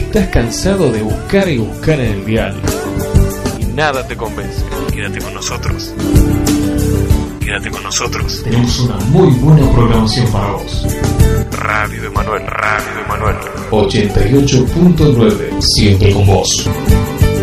Estás cansado de buscar y buscar en el dial y nada te convence. Quédate con nosotros. Quédate con nosotros. Tenemos una muy buena programación para vos. Radio Emanuel, Radio Emanuel. 88.9, siempre con vos.